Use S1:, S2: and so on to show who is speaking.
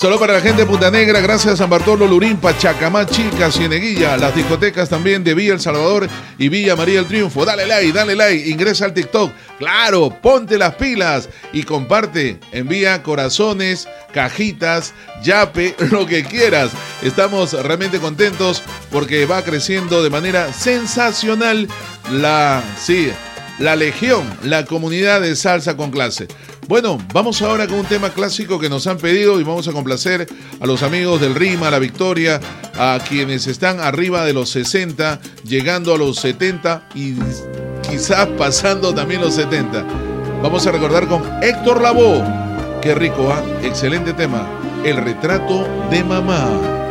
S1: Solo para la gente de Punta Negra, gracias a San Bartolo, Lurín, Pachacamá, Chilca, Cieneguilla, las discotecas también de Villa El Salvador y Villa María del Triunfo. Dale like, ingresa al TikTok. Claro, ponte las pilas y comparte. Envía corazones, cajitas, yape, lo que quieras. Estamos realmente contentos porque va creciendo de manera sensacional la legión, la comunidad de salsa con clase. Bueno, vamos ahora con un tema clásico que nos han pedido y vamos a complacer a los amigos del Rima, La Victoria, a quienes están arriba de los 60, llegando a los 70 y quizás pasando también los 70. Vamos a recordar con Héctor Lavoe. Qué rico, ¿ah? Excelente tema. El retrato de mamá.